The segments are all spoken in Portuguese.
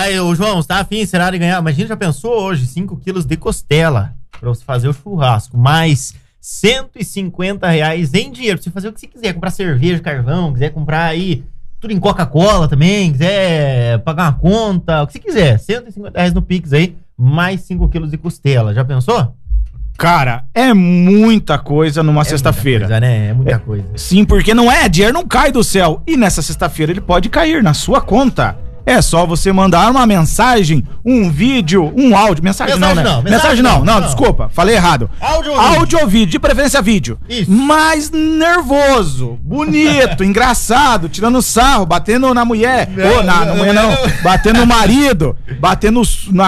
Aí, ô João, você tá afim, será de ganhar? Imagina, já pensou hoje, 5 quilos de costela pra você fazer o churrasco, mais R$150 em dinheiro, pra você fazer o que você quiser, comprar cerveja, carvão, quiser comprar aí tudo em Coca-Cola também, quiser pagar uma conta, o que você quiser, R$150 no Pix aí, mais 5 quilos de costela, já pensou? Cara, é muita coisa numa sexta-feira. Muita coisa, né? É muita coisa. Sim, porque dinheiro não cai do céu. E nessa sexta-feira ele pode cair na sua conta. É só você mandar uma mensagem, um vídeo, um áudio. Mensagem não, desculpa, falei errado. Áudio ou vídeo, de preferência vídeo. Isso. Mais nervoso, bonito, engraçado, tirando sarro, batendo na mulher. Na mulher não. Batendo no marido, batendo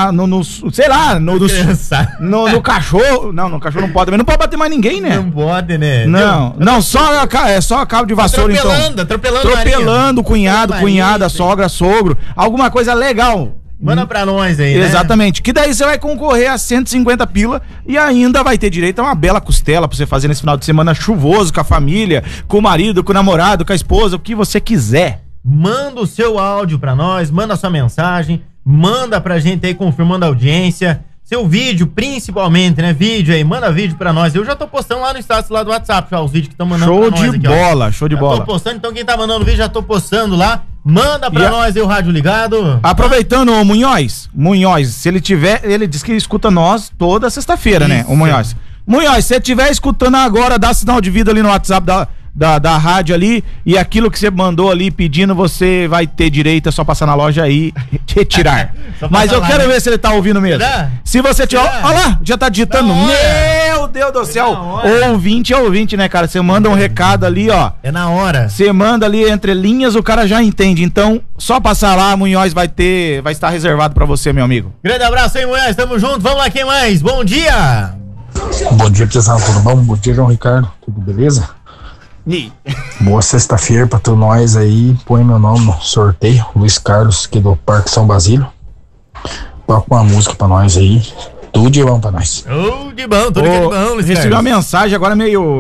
no cachorro. Não, no cachorro não pode também. Não pode bater mais ninguém, né? Não pode, né? Não, só cabo de vassoura, atropelando cunhado, cunhada, sogra, sogro. Alguma coisa legal. Manda pra nós aí, né? Exatamente. Que daí você vai concorrer a 150 pila e ainda vai ter direito a uma bela costela pra você fazer nesse final de semana chuvoso, com a família, com o marido, com o namorado, com a esposa, o que você quiser. Manda o seu áudio pra nós, manda a sua mensagem, manda pra gente aí confirmando a audiência. Seu vídeo, principalmente, né? Vídeo aí, manda vídeo pra nós. Eu já tô postando lá no status lá do WhatsApp, já, os vídeos que estão mandando pra nós aqui, ó. Show de bola. Tô postando, então quem tá mandando vídeo, já tô postando lá. Manda pra nós aí o rádio ligado. Aproveitando, o Munhoz, se ele tiver, ele diz que escuta nós toda sexta-feira, né? O Munhoz, se você estiver escutando agora, dá sinal de vida ali no WhatsApp da rádio ali, e aquilo que você mandou ali pedindo, você vai ter direito, é só passar na loja aí e retirar. Mas eu quero ver se ele tá ouvindo mesmo. Se você tiver, olha lá, já tá digitando. Meu Deus do céu. Ouvinte é ouvinte, né, cara? Você manda um recado ali, ó. É na hora. Você manda ali entre linhas, o cara já entende. Então, só passar lá, Munhoz vai estar reservado pra você, meu amigo. Grande abraço aí, Munhoz, tamo junto. Vamos lá, quem mais? Bom dia. Bom dia, pessoal, tudo bom? Bom dia, João Ricardo, tudo beleza? Boa sexta-feira pra todos nós aí. Põe meu nome no sorteio, Luiz Carlos, aqui do Parque São Basílio. Toca uma música pra nós aí. Tudo de bom pra nós. Tudo de bom, Luiz Recebi uma mensagem agora meio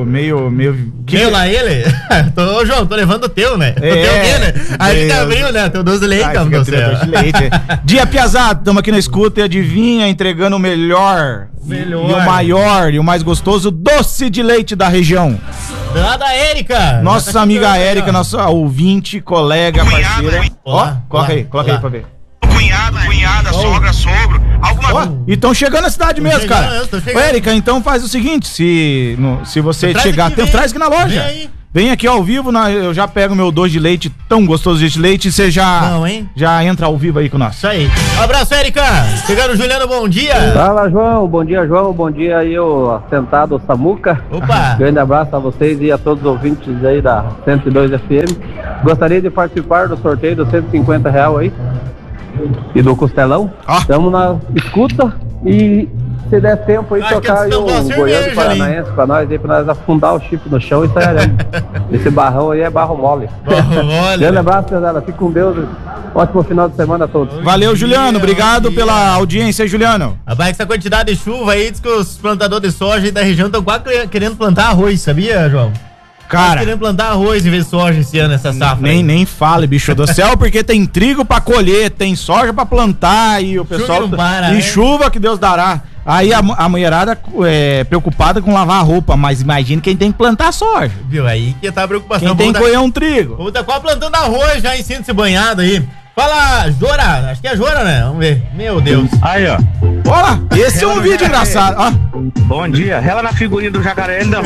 lá ele? João, tô levando o teu, né? O teu quê, né? Aí fica abriu, né? Teu doce de leite, do céu. Dia piazado, tamo aqui na escuta e adivinha, entregando o melhor. E o maior e o mais gostoso doce de leite da região. Lá da Érica. Nossa amiga Érica, nossa ouvinte, colega, parceira. Ó, coloca aí pra ver. Cunhada, sogra, sogro, alguma coisa. E estão chegando na cidade mesmo, cara. Ô, Érica, então faz o seguinte, se você chegar, traz aqui na loja. Vem aqui ao vivo, eu já pego meu doce de leite, tão gostoso de leite, e você já entra ao vivo aí com nós. Isso aí. Um abraço, Érica. Chegando, Juliano, bom dia. Fala, João. Bom dia, João. Bom dia aí, o assentado Samuca. Opa. Grande abraço a vocês e a todos os ouvintes aí da 102 FM. Gostaria de participar do sorteio dos R$150 aí e do Costelão. Estamos na escuta e se der tempo aí tocar aí o Goiânia Paranaense pra nós aí, pra nós afundar o chip no chão e sairemos. Esse barrão aí é barro mole. Grande abraço, pesada. Fique com Deus. Ótimo final de semana a todos. Valeu, Juliano. Obrigado pela audiência, Juliano. Rapaz, essa quantidade de chuva aí, diz que os plantadores de soja aí da região estão quase querendo plantar arroz, sabia, João? Cara, querendo plantar arroz em vez de soja esse ano, essa safra. Nem fale, bicho do céu, porque tem trigo pra colher, tem soja pra plantar e o pessoal. Chuva não para, e chuva que Deus dará. Aí a mulherada é preocupada com lavar a roupa, mas imagina quem tem que plantar soja. Viu? Aí que tá a preocupação. Quem tem que colher um trigo. Vou tá quase plantando arroz já em cima desse banhado aí. Fala, Jora, acho que é Jora, né? Vamos ver. Meu Deus. Aí, ó. Olha, esse é um vídeo engraçado, ó. Bom dia, rela na figurinha do jacaré. Rela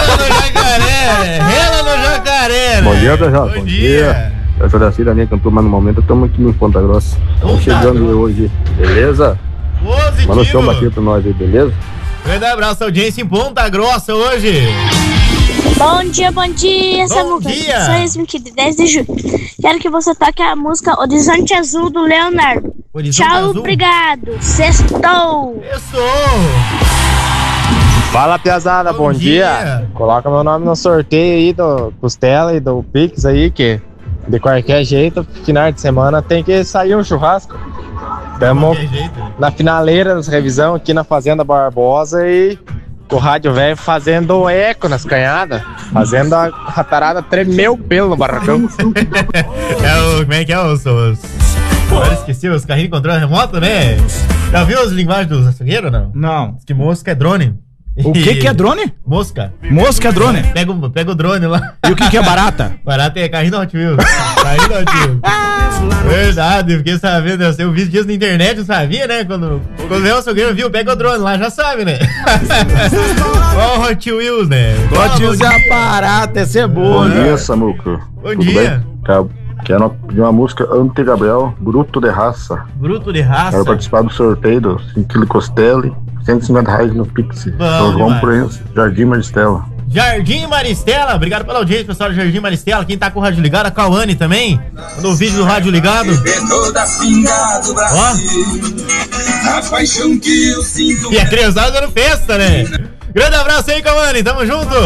no jacaré. Bom dia, pessoal. Bom dia. Eu sou da Cidadania Cantor, mas no momento estamos aqui em Ponta Grossa. Estamos chegando hoje, beleza? Positivo. Manda o show bater pra nós aí, beleza? Grande abraço, audiência em Ponta Grossa hoje. Bom dia, Samuca. Dia. Sou Yasmin, de 10 de julho. Quero que você toque a música Horizonte Azul do Leonardo. Horizonte Tchau, Azul. Obrigado. Sextou. Fala, piazada, bom dia. Coloca meu nome no sorteio aí do Costela e do Pix aí, que de qualquer jeito, final de semana tem que sair um churrasco. Estamos na finaleira das revisão aqui na Fazenda Barbosa e com o rádio velho fazendo eco nas canhadas, fazendo a ratarada tremer o pelo no barracão. Como é que é, os Agora esqueceu, os carrinhos de controle remoto, né? Já viu as linguagens dos açougueiros, não? Não. Diz que mosca é drone. O que é drone? Mosca. Mosca é drone. Pega o drone lá. E o que é barata? Barata é carrinho do Hot Wheels. Carrinho do Hot Wheels. Verdade, eu fiquei sabendo. Eu vi dias na internet, eu sabia, né? Quando vem o açougueiro, viu? Pega o drone lá, já sabe, né? Ó o Hot Wheels, né? Hot Wheels é a barata, essa é boa, Bom né? dia, Samuco. Bom dia. Quero pedir uma música Ante Gabriel, Bruto de Raça. Bruto de raça. Quero participar do sorteio do 5 kg costela, R$150 no Pix. Nós vamos pro Jardim Maristela. Jardim Maristela, obrigado pela audiência, pessoal do Jardim Maristela. Quem tá com o rádio ligado, a Cauane também. No vídeo do rádio ligado. Ó. E a criançada dando festa, né? Grande abraço aí, Cauane, tamo junto.